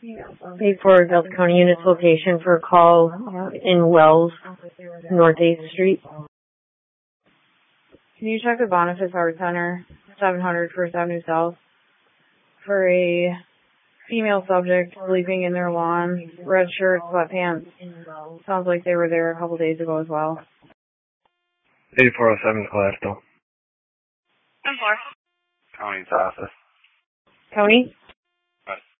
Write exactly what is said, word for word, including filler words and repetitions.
eight four Delta County Units location for a call uh, in Wells, North eighth Street. Can you check the Boniface Art Center, seven hundred First Avenue South, for a female subject sleeping in their lawn, red shirt, sweatpants. Sounds like they were there a couple days ago as well. eighty-four oh seven Gladstone. ten four. County's office. County?